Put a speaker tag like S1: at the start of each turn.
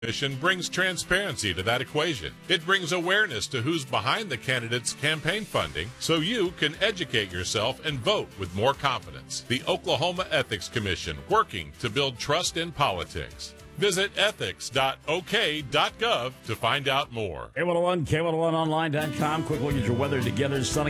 S1: Commission brings transparency to that equation. It brings awareness to who's behind the candidate's campaign funding so you can educate yourself and vote with more confidence. The Oklahoma Ethics Commission, working to build trust in politics. Visit ethics.ok.gov to find out more.
S2: K101, K101online.com. Quick look at your weather together. Sunny